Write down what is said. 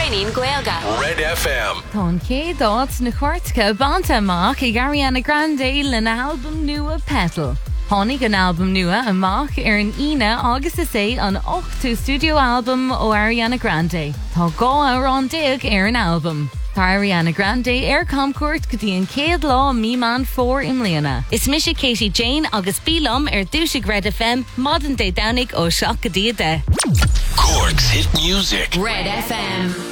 Daoine Gaelga. Red FM. Tón cé dát na chuirtca banta amach I Ariana Grande lena album nua Petal. Tháinig an album nua amach an ina agus is é an 8th studio album ó Ariana Grande. Tá gá an déag an album. Tá Ariana Grande comcuirt go dtí an céad lá míán fór imléana. Is mis Katie Jane agus bílam dúise Red FM Modern Day Downig ó seach go dtí de. Cork's hit music. Red FM.